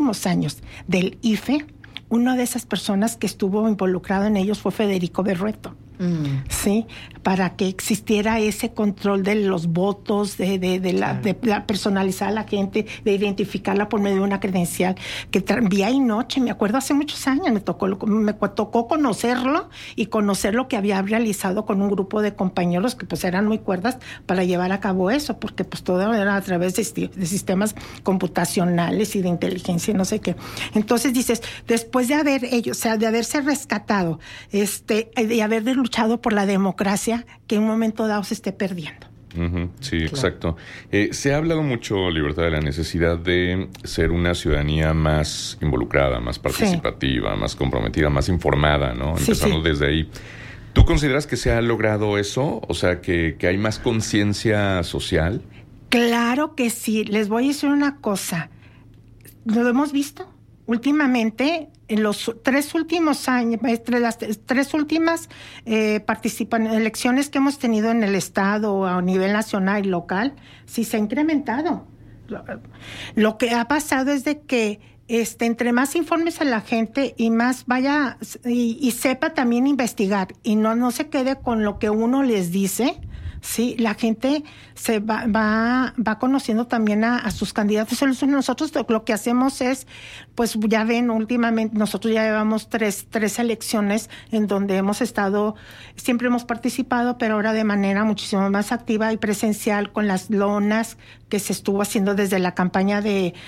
años del IFE, una de esas personas que estuvo involucrado en ellos fue Federico Berrueto. Sí, para que existiera ese control de los votos, de la personalizar a la gente, de identificarla por medio de una credencial, que día y noche, me acuerdo hace muchos años, me tocó conocerlo y conocer lo que había realizado con un grupo de compañeros que pues eran muy cuerdas para llevar a cabo eso, porque pues todo era a través de sistemas computacionales y de inteligencia y no sé qué. Entonces dices, después de de haberse rescatado, de haber luchado por la democracia, que en un momento dado se esté perdiendo. Sí, claro. Exacto. Se ha hablado mucho, Libertad, de la necesidad de ser una ciudadanía más involucrada, más participativa, más comprometida, más informada, ¿no? Empezando desde ahí. ¿Tú consideras que se ha logrado eso? O sea, que hay más conciencia social. Claro que sí. Les voy a decir una cosa. Lo hemos visto últimamente. En los 3 últimos años, las 3 últimas elecciones que hemos tenido en el Estado a nivel nacional y local, sí se ha incrementado. Lo que ha pasado es de que entre más informes a la gente y más vaya y sepa también investigar y no se quede con lo que uno les dice. Sí, la gente se va conociendo también a sus candidatos. Nosotros lo que hacemos es, pues ya ven, últimamente nosotros ya llevamos tres elecciones en donde siempre hemos participado, pero ahora de manera muchísimo más activa y presencial con las lonas que se estuvo haciendo desde la campaña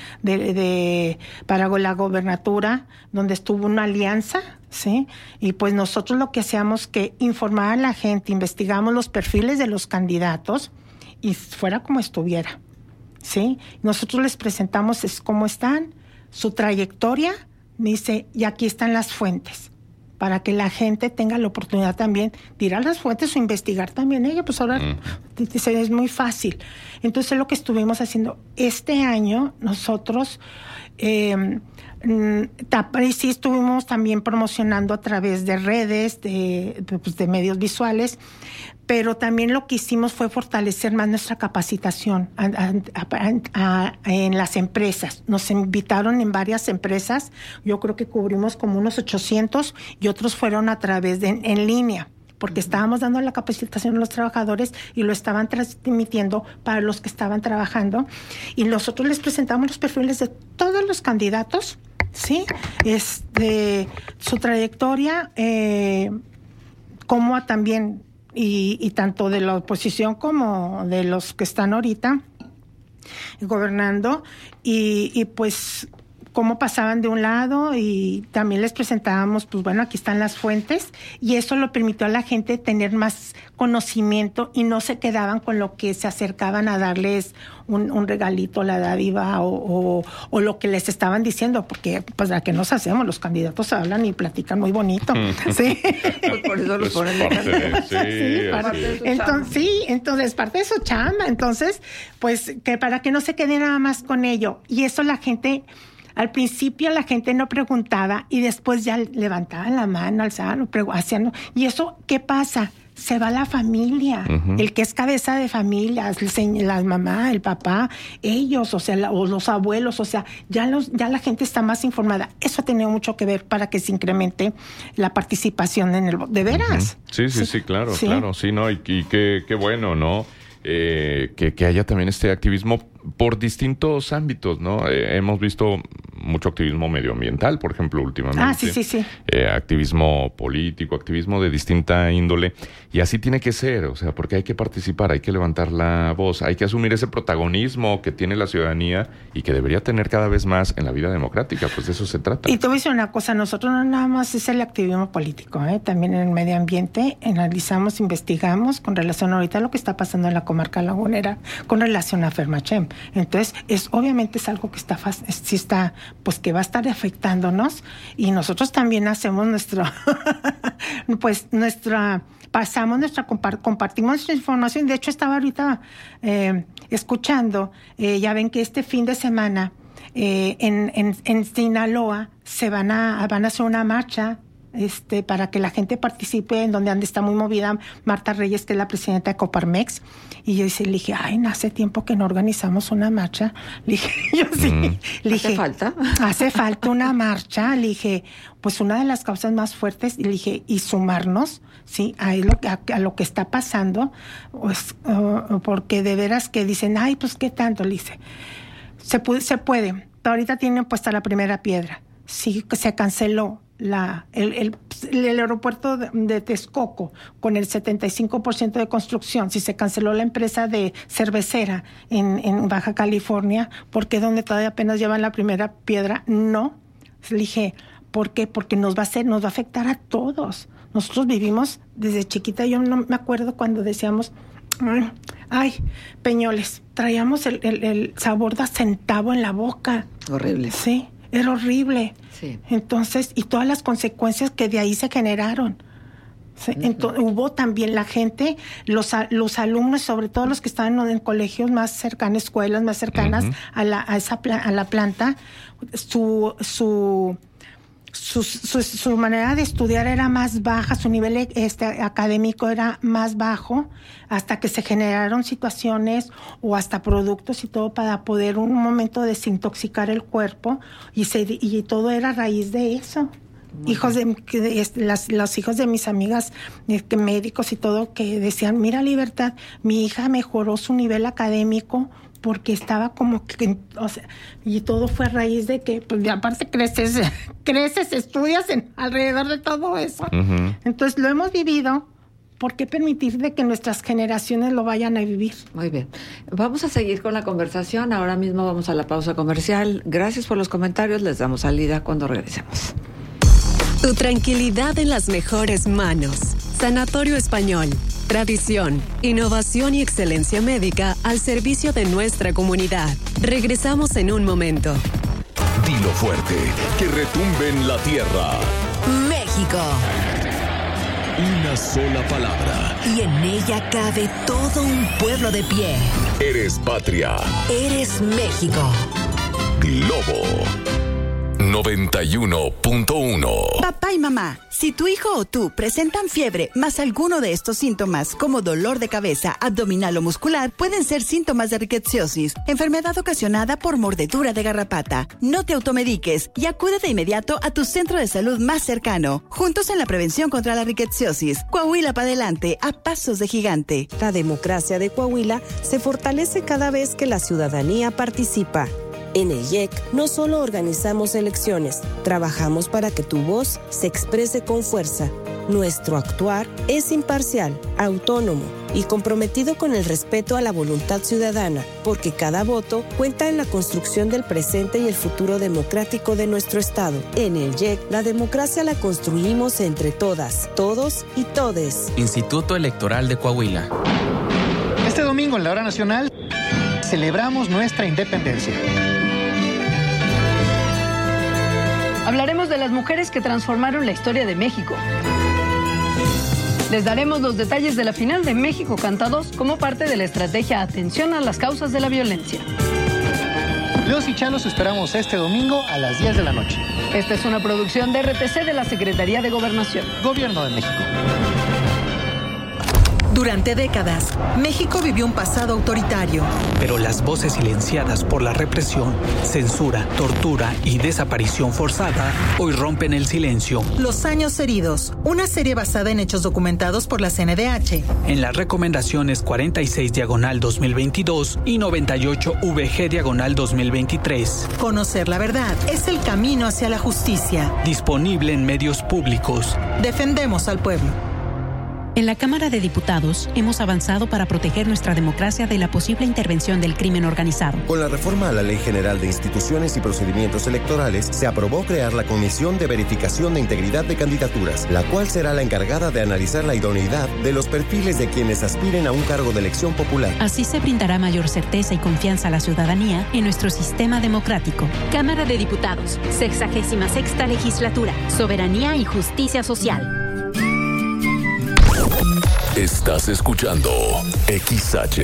para la gobernatura, donde estuvo una alianza. Sí, y pues nosotros lo que hacíamos que informar a la gente, investigamos los perfiles de los candidatos y fuera como estuviera, ¿sí? Nosotros les presentamos cómo están, su trayectoria, me dice, y aquí están las fuentes, para que la gente tenga la oportunidad también de ir a las fuentes o investigar también ella, pues ahora es muy fácil. Entonces lo que estuvimos haciendo este año, nosotros sí estuvimos también promocionando a través de redes, de medios visuales, pero también lo que hicimos fue fortalecer más nuestra capacitación en las empresas. Nos invitaron en varias empresas, yo creo que cubrimos como unos 800 y otros fueron a través en línea, porque estábamos dando la capacitación a los trabajadores y lo estaban transmitiendo para los que estaban trabajando, y nosotros les presentamos los perfiles de todos los candidatos, ¿sí? Su trayectoria, como también, y tanto de la oposición como de los que están ahorita gobernando, y pues cómo pasaban de un lado, y también les presentábamos, pues bueno, aquí están las fuentes, y eso lo permitió a la gente tener más conocimiento y no se quedaban con lo que se acercaban a darles un regalito, la dádiva o lo que les estaban diciendo, porque pues la que nos hacemos, los candidatos hablan y platican muy bonito, ¿sí? Pues por eso los ponen de candidato. Entonces parte de su chamba, entonces pues que para que no se quede nada más con ello, y eso la gente. Al principio la gente no preguntaba y después ya levantaban la mano, alzaban, hacían. ¿Y eso qué pasa? Se va la familia, el que es cabeza de familia, la mamá, el papá, ellos, o los abuelos, ya la gente está más informada. Eso ha tenido mucho que ver para que se incremente la participación en el voto. ¿De veras? Sí, claro, sí, ¿no? Y qué bueno, ¿no? Que haya también este activismo por distintos ámbitos, ¿no? Hemos visto mucho activismo medioambiental, por ejemplo, últimamente. Sí. Activismo político, activismo de distinta índole. Y así tiene que ser, o sea, porque hay que participar, hay que levantar la voz, hay que asumir ese protagonismo que tiene la ciudadanía y que debería tener cada vez más en la vida democrática, pues de eso se trata. Y te voy a decir una cosa, nosotros no nada más es el activismo político, también en el medio ambiente, analizamos, investigamos con relación ahorita a lo que está pasando en la comarca lagunera, con relación a Fermachem. Entonces, obviamente es algo que pues que va a estar afectándonos, y nosotros también hacemos compartimos nuestra información. De hecho, estaba ahorita escuchando, ya ven que este fin de semana en Sinaloa van a hacer una marcha para que la gente participe, en donde está muy movida Marta Reyes, que es la presidenta de Coparmex. Y yo le dije, hace tiempo que no organizamos una marcha. Le dije, ¿Hace falta? Hace falta una marcha. Le dije, pues una de las causas más fuertes, y le dije, y sumarnos, sí, a lo que está pasando, pues, porque de veras que dicen, pues qué tanto, le dije, se puede. Ahorita tienen puesta la primera piedra. Sí, se canceló el aeropuerto de Texcoco con el 75% de construcción. Si se canceló la empresa de cervecera en Baja California, ¿por qué donde todavía apenas llevan la primera piedra? No. Le dije, ¿por qué? Porque nos va a afectar a todos. Nosotros vivimos desde chiquita. Yo no me acuerdo cuando decíamos, Peñoles, traíamos el sabor de centavo en la boca. Horrible. Sí, era horrible. Sí. Entonces, y todas las consecuencias que de ahí se generaron. Sí, entonces, hubo también la gente, los alumnos, sobre todo los que estaban en colegios más cercanos, escuelas más cercanas a la planta, su manera de estudiar era más baja, su nivel académico era más bajo, hasta que se generaron situaciones o hasta productos y todo para poder un momento desintoxicar el cuerpo, y todo era a raíz de eso. Los hijos de mis amigas médicos y todo, que decían, mira, Libertad, mi hija mejoró su nivel académico porque estaba como que, y todo fue a raíz de que, pues, aparte creces, estudias alrededor de todo eso. Entonces, lo hemos vivido. ¿Por qué permitir de que nuestras generaciones lo vayan a vivir? Muy bien. Vamos a seguir con la conversación. Ahora mismo vamos a la pausa comercial. Gracias por los comentarios. Les damos salida cuando regresemos. Tu tranquilidad en las mejores manos. Sanatorio Español. Tradición, innovación y excelencia médica al servicio de nuestra comunidad. Regresamos en un momento. Dilo fuerte, que retumbe en la tierra. México. Una sola palabra. Y en ella cabe todo un pueblo de pie. Eres patria. Eres México. Globo 91.1. Papá y mamá, si tu hijo o tú presentan fiebre más alguno de estos síntomas, como dolor de cabeza, abdominal o muscular, pueden ser síntomas de rickettsiosis, enfermedad ocasionada por mordedura de garrapata. No te automediques y acude de inmediato a tu centro de salud más cercano. Juntos en la prevención contra la rickettsiosis. Coahuila para adelante, a pasos de gigante. La democracia de Coahuila se fortalece cada vez que la ciudadanía participa. En el IEC no solo organizamos elecciones, trabajamos para que tu voz se exprese con fuerza. Nuestro actuar es imparcial, autónomo y comprometido con el respeto a la voluntad ciudadana, porque cada voto cuenta en la construcción del presente y el futuro democrático de nuestro Estado. En el IEC, la democracia la construimos entre todas, todos y todes. Instituto Electoral de Coahuila. Este domingo en la hora nacional celebramos nuestra independencia. Hablaremos de las mujeres que transformaron la historia de México. Les daremos los detalles de la final de México Canta 2 como parte de la estrategia Atención a las causas de la violencia. Leos y Chalos esperamos este domingo a las 10 de la noche. Esta es una producción de RTC de la Secretaría de Gobernación. Gobierno de México. Durante décadas, México vivió un pasado autoritario. Pero las voces silenciadas por la represión, censura, tortura y desaparición forzada hoy rompen el silencio. Los años heridos, una serie basada en hechos documentados por la CNDH. En las recomendaciones 46/2022 y 98/VG/2023. Conocer la verdad es el camino hacia la justicia. Disponible en medios públicos. Defendemos al pueblo. En la Cámara de Diputados hemos avanzado para proteger nuestra democracia de la posible intervención del crimen organizado. Con la reforma a la Ley General de Instituciones y Procedimientos Electorales, se aprobó crear la Comisión de Verificación de Integridad de Candidaturas, la cual será la encargada de analizar la idoneidad de los perfiles de quienes aspiren a un cargo de elección popular. Así se brindará mayor certeza y confianza a la ciudadanía en nuestro sistema democrático. Cámara de Diputados, 66ª Legislatura, Soberanía y Justicia Social. Estás escuchando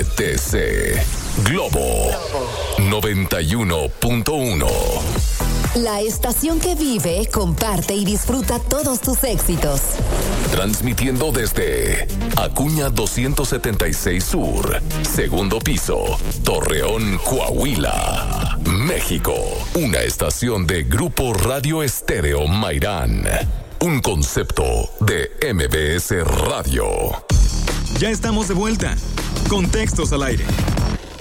XHTC Globo 91.1. la estación que vive, comparte y disfruta todos tus éxitos. Transmitiendo desde Acuña 276 Sur, segundo piso, Torreón, Coahuila, México. Una estación de Grupo Radio Estéreo Mairán. Un concepto de MBS Radio. Ya estamos de vuelta. Con Textos al Aire.